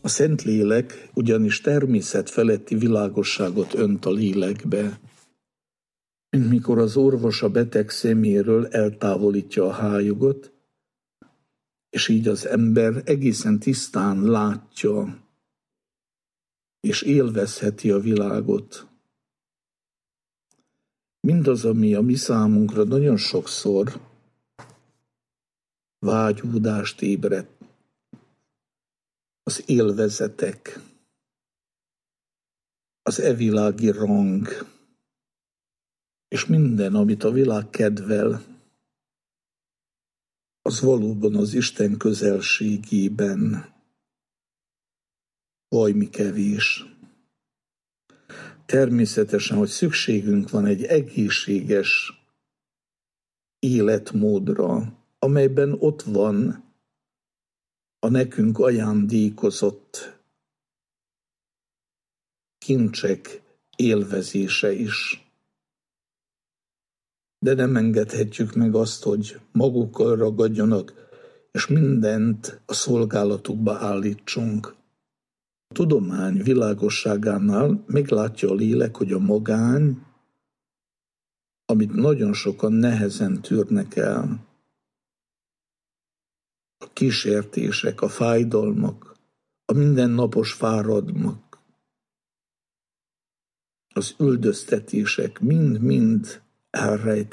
A Szentlélek ugyanis természet feletti világosságot önt a lélekbe, mint mikor az orvos a beteg szeméről eltávolítja a hályugot, és így az ember egészen tisztán látja, és élvezheti a világot. Mindaz, ami a mi számunkra nagyon sokszor vágyódást ébredt, az élvezetek, az evilági rang, és minden, amit a világ kedvel, az valóban az Isten közelségében vajmi kevés. Természetesen, hogy szükségünk van egy egészséges életmódra, amelyben ott van a nekünk ajándékozott kincsek élvezése is. De nem engedhetjük meg azt, hogy magukkal ragadjanak, és mindent a szolgálatukba állítsunk. A tudomány világosságánál meglátja a lélek, hogy a magány, amit nagyon sokan nehezen tűrnek el, a kísértések, a fájdalmak, a mindennapos fáradmak, az üldöztetések mind-mind elrejt